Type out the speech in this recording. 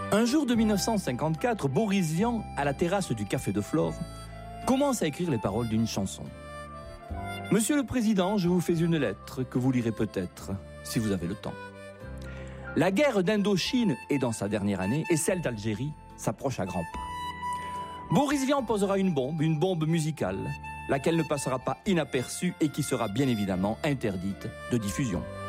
Un jour de 1954, Boris Vian, à la terrasse du Café de Flore, commence à écrire les paroles d'une chanson. Monsieur le Président, je vous fais une lettre que vous lirez peut-être, si vous avez le temps. La guerre d'Indochine est dans sa dernière année et celle d'Algérie s'approche à grands pas. Boris Vian posera une bombe musicale, laquelle ne passera pas inaperçue et qui sera bien évidemment interdite de diffusion.